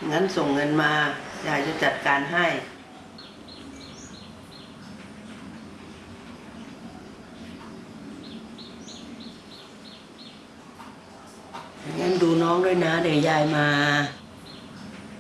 งั้นส่งเงินมายายจะจัดการให้งั้นดูน้องด้วยนะเดี๋ยวยายมา